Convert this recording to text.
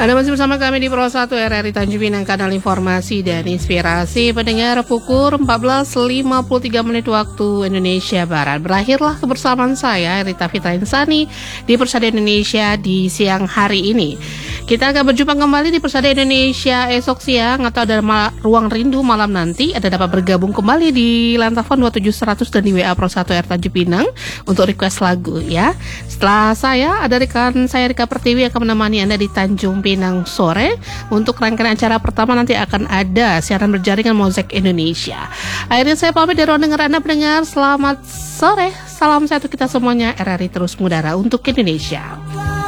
Anda masih bersama kami di Pro 1 RRI Tanjung Pinang, kanal informasi dan inspirasi. Pendengar, pukul 14.53 waktu Indonesia Barat. Berakhirlah kebersamaan saya, Rita Fitra Insani, di Persada Indonesia di siang hari ini. Kita akan berjumpa kembali di Persada Indonesia esok siang atau dalam ruang rindu malam nanti. Anda dapat bergabung kembali di Lantafon 27100 dan di WA Pro 1 RRI Tanjung Pinang untuk request lagu ya. Setelah saya, ada rekan saya Rika Pertiwi akan menemani Anda di Tanjung Pinang sore. Untuk rangkaian acara pertama nanti akan ada siaran berjaringan Mosaic Indonesia. Akhirnya saya pamit dari ruang dengar Anda pendengar. Selamat sore, salam sehat kita semuanya. RRI terus mengudara untuk Indonesia.